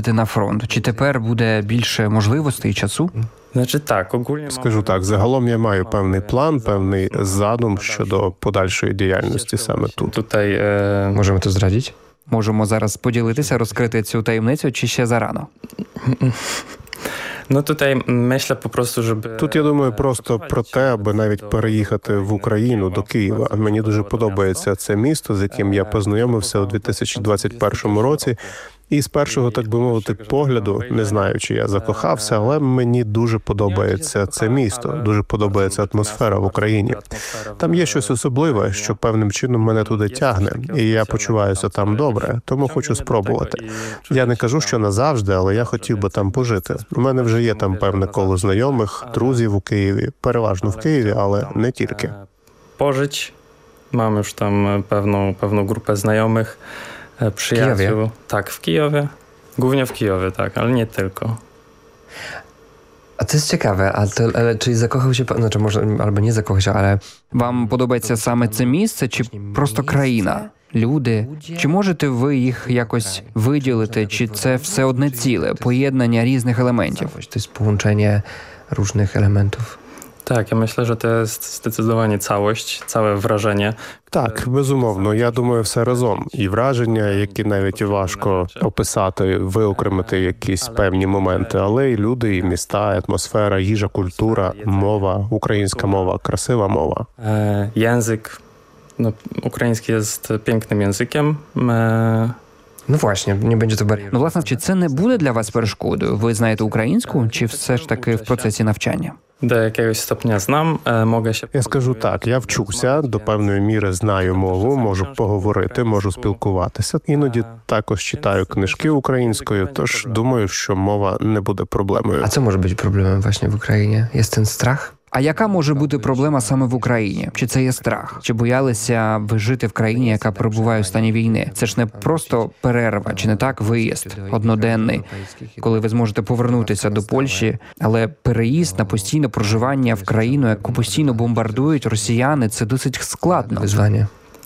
їздити на фронт? Чи тепер буде більше можливостей і часу? Скажу так, загалом я маю певний план, певний задум щодо подальшої діяльності саме тут. Możemy to zdradzić? Можемо зараз поділитися, розкрити цю таємницю, чи ще зарано? Тут я думаю просто про те, аби навіть переїхати в Україну до Києва. Мені дуже подобається це місто, з яким я познайомився у 2021 році. І з першого, так би мовити, погляду, не знаю, чи я закохався, але мені дуже подобається це місто, дуже подобається атмосфера в Україні. Там є щось особливе, що певним чином мене туди тягне, і я почуваюся там добре, тому хочу спробувати. Я не кажу, що назавжди, але я хотів би там пожити. У мене вже є там певне коло знайомих, друзів у Києві, переважно в Києві, але не тільки. Pożyć. Mam już tam pewną grupę znajomych, przyjaciół. Tak, w Kijowie. Głównie w Kijowie, tak, ale nie tylko. A to jest ciekawe, ale czyli zakochał się pan, znaczy może, albo nie zakochał się, ale... Вам подобається саме це місце, чи просто країна? Люди? Чи можете ви їх якось виділити, чи це все одне ціле, поєднання різних елементів? To jest połączenie różnych elementów. Tak, ja myślę, że to jest zdecydowanie całość, całe wrażenie. Так, безумовно. Я думаю, все разом. І враження, які навіть важко описати, виокремити якісь певні моменти, але і люди, і міста, і атмосфера, їжа, культура, мова, українська мова, красива мова. Język, ukraiński jest pięknym językiem. No właśnie, nie będzie to barierą. Ну, власне, чи це не буде для вас перешкодою? Ви знаєте українську, чи все ж таки в процесі навчання? До якогось ступеня знам, можу ще... Я скажу так, я вчуся, до певної міри знаю мову, можу поговорити, можу спілкуватися. Іноді також читаю книжки українською, тож думаю, що мова не буде проблемою. A co może być problemem właśnie w Ukrainie? Jest ten strach? А яка може бути проблема саме в Україні? Чи це є страх? Чи боялися ви жити в країні, яка перебуває у стані війни? Це ж не просто перерва, чи не так, виїзд одноденний, коли ви зможете повернутися до Польщі, але переїзд на постійне проживання в країну, яку постійно бомбардують росіяни, це досить складно. Wyzwanie.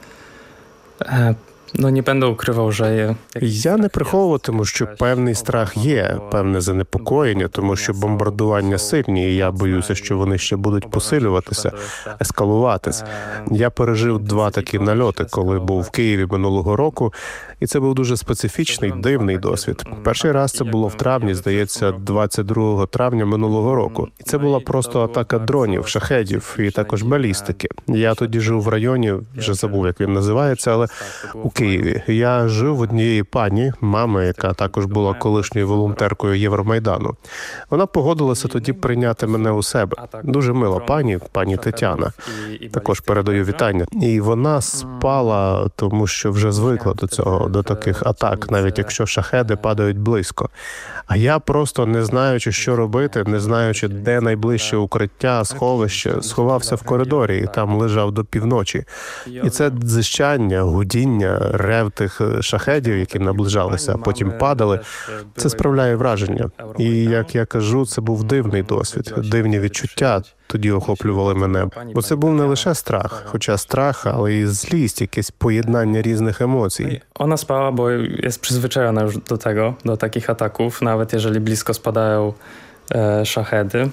Не będę ukrywał, że... Я не приховуватиму, що певний страх є, певне занепокоєння, тому що бомбардування сильні, і я боюся, що вони ще будуть посилюватися, ескалуватись. Я пережив 2 такі нальоти, коли був в Києві минулого року, і це був дуже специфічний, дивний досвід. Перший раз це було в травні, здається, 22 травня минулого року. І це була просто атака дронів, шахедів і також балістики. Я тоді жив в районі, вже забув, як він називається, але у Києві. Я жив в однієї пані, мами, яка також була колишньою волонтеркою Євромайдану. Вона погодилася тоді прийняти мене у себе. Дуже мила пані Тетяна. Також передаю вітання. І вона спала, тому що вже звикла до цього, до таких атак, навіть якщо шахеди падають близько. А я просто, не знаючи, що робити, не знаючи, де найближче укриття, сховище, сховався в коридорі і там лежав до півночі. І це дзищання, гудіння, рев тих шахедів, які наближалися, а потім падали, це справляє враження. І, як я кажу, це був дивний досвід, дивні відчуття тоді охоплювали мене. Бо це був не лише страх, хоча страх, але і злість, якесь поєднання різних емоцій. Ona spała, bo jest przyzwyczajona już do tego, do takich ataków, nawet jeżeli blisko spadają szachedy.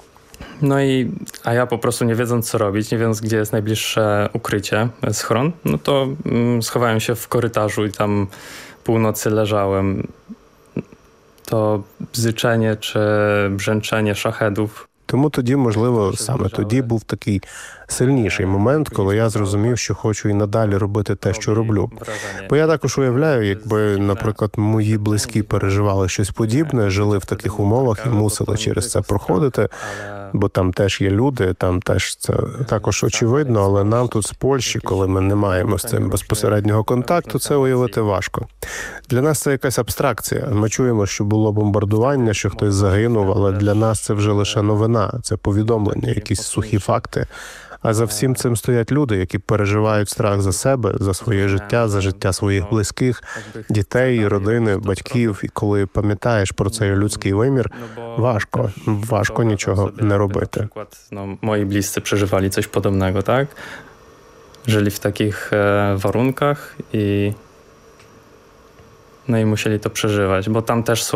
A ja po prostu nie wiedząc co robić, nie wiedząc gdzie jest najbliższe ukrycie, schron, no to schowałem się w korytarzu i tam północy leżałem. To bzyczenie czy brzęczenie szachedów. Тому тоді, можливо, саме тоді був такий сильніший момент, коли я зрозумів, що хочу і надалі робити те, що роблю. Бо я також уявляю, якби, наприклад, мої близькі переживали щось подібне, жили в таких умовах і мусили через це проходити, бо там теж є люди, там теж це також очевидно, але нам тут з Польщі, коли ми не маємо з цим безпосереднього контакту, це уявити важко. Для нас це якась абстракція. Ми чуємо, що було бомбардування, що хтось загинув, але для нас це вже лише новина, це повідомлення, якісь сухі факти. А за всім цим стоять люди, які переживають страх за себе, за своє життя, за життя своїх близьких, дітей, родини, батьків. І коли пам'ятаєш про цей людський вимір, важко нічого не робити. Moi bliscy przeżywali coś podobnego, tak? Żyli w takich warunkach i musieli to przeżywać, bo tam też są